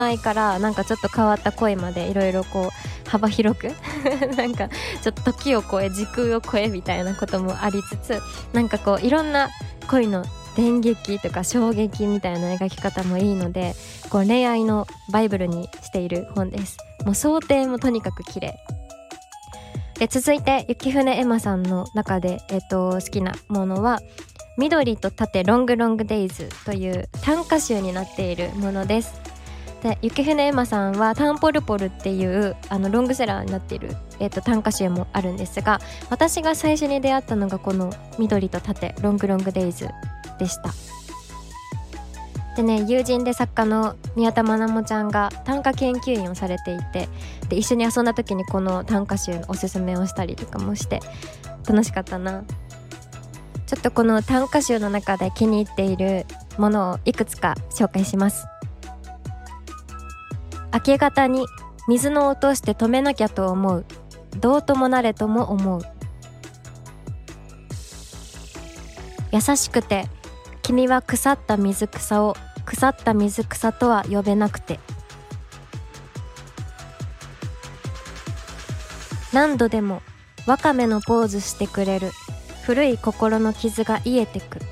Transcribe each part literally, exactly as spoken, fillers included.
愛からなんかちょっと変わった恋までいろいろこう幅広くなんかちょっと時を超え時空を超えみたいなこともありつつ、なんかこういろんな恋の電撃とか衝撃みたいな描き方もいいので、こう恋愛のバイブルにしている本です。もう想定もとにかく綺麗で、続いて雪船エマさんの中で、えっと、好きなものは緑と盾ロングロングデイズという短歌集になっているものです。で、雪船エマさんはタンポルポルっていうあのロングセラーになっている、えっと、短歌集もあるんですが、私が最初に出会ったのがこの緑と盾ロングロングデイズでした。でね、友人で作家の宮田愛萌ちゃんが短歌研究員をされていて、で一緒に遊んだ時にこの短歌集のおすすめをしたりとかもして楽しかったな。ちょっとこの短歌集の中で気に入っているものをいくつか紹介します。明け方に水の落として止めなきゃと思う、どうともなれとも思う。優しくて君は腐った水草を腐った水草とは呼べなくて。何度でもワカメのポーズしてくれる、古い心の傷が癒えてく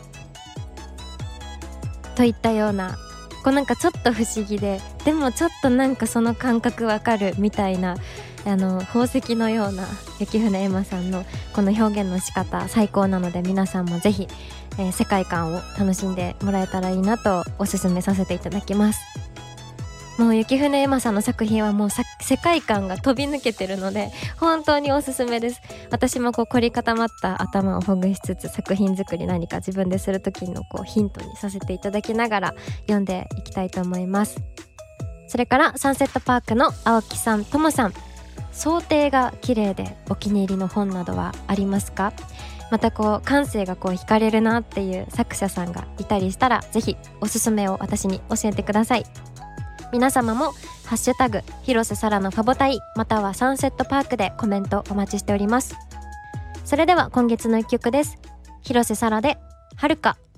といったような、こうなんかちょっと不思議で、でもちょっとなんかその感覚わかるみたいな、あの宝石のような雪船エマさんのこの表現の仕方最高なので、皆さんもぜひ、えー、世界観を楽しんでもらえたらいいなとおすすめさせていただきます。もう雪船エマさんの作品はもうさ世界観が飛び抜けてるので本当におすすめです。私もこう凝り固まった頭をほぐしつつ、作品作り何か自分でする時のこうヒントにさせていただきながら読んでいきたいと思います。それからサンセットパークの青木さん、ともさん、想定が綺麗でお気に入りの本などはありますか？またこう感性がこう惹かれるなっていう作者さんがいたりしたら、ぜひおすすめを私に教えてください。皆様もハッシュタグ広瀬さらのファボタイまたはサンセットパークでコメントお待ちしております。それでは今月の一曲です。広瀬さらではるか。